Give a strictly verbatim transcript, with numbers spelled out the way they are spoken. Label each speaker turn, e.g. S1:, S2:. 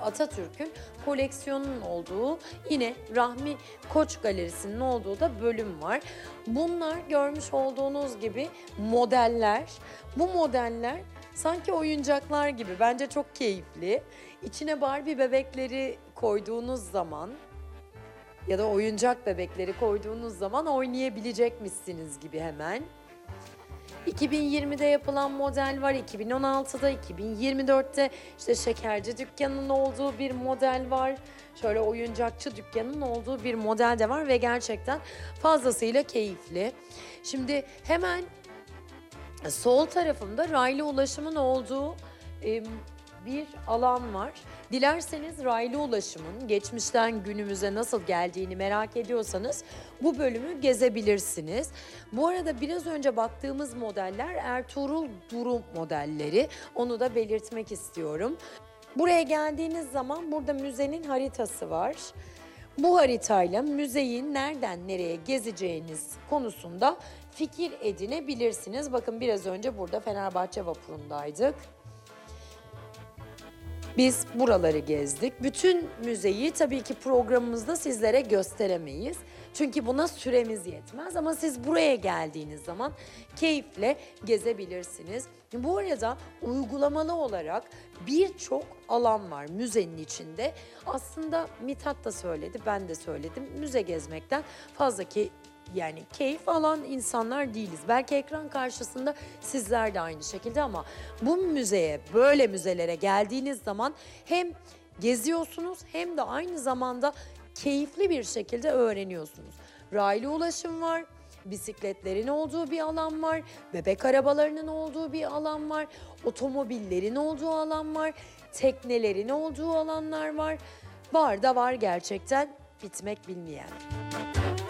S1: Atatürk'ün koleksiyonunun olduğu, yine Rahmi Koç Galerisi'nin olduğu da bölüm var. Bunlar görmüş olduğunuz gibi modeller. Bu modeller sanki oyuncaklar gibi. Bence çok keyifli. İçine Barbie bebekleri koyduğunuz zaman ya da oyuncak bebekleri koyduğunuz zaman oynayabilecekmişsiniz gibi hemen. iki bin yirmide yapılan model var, iki bin on altıda, iki bin yirmi dörtte işte şekerci dükkanının olduğu bir model var. Şöyle oyuncakçı dükkanının olduğu bir model de var ve gerçekten fazlasıyla keyifli. Şimdi hemen sol tarafımda raylı ulaşımın olduğu e, bir alan var. Dilerseniz raylı ulaşımın geçmişten günümüze nasıl geldiğini merak ediyorsanız bu bölümü gezebilirsiniz. Bu arada biraz önce baktığımız modeller Ertuğrul Duru modelleri. Onu da belirtmek istiyorum. Buraya geldiğiniz zaman burada müzenin haritası var. Bu haritayla müzeyi nereden nereye gezeceğiniz konusunda fikir edinebilirsiniz. Bakın biraz önce burada Fenerbahçe vapurundaydık. Biz buraları gezdik. Bütün müzeyi tabii ki programımızda sizlere gösteremeyiz. Çünkü buna süremiz yetmez ama siz buraya geldiğiniz zaman keyifle gezebilirsiniz. Bu arada uygulamalı olarak birçok alan var müzenin içinde. Aslında Mithat da söyledi, ben de söyledim. Müze gezmekten fazla ki yani keyif alan insanlar değiliz. Belki ekran karşısında sizler de aynı şekilde ama bu müzeye, böyle müzelere geldiğiniz zaman hem geziyorsunuz hem de aynı zamanda keyifli bir şekilde öğreniyorsunuz. Raylı ulaşım var, bisikletlerin olduğu bir alan var, bebek arabalarının olduğu bir alan var, otomobillerin olduğu alan var, teknelerin olduğu alanlar var. Var da var gerçekten bitmek bilmeyen.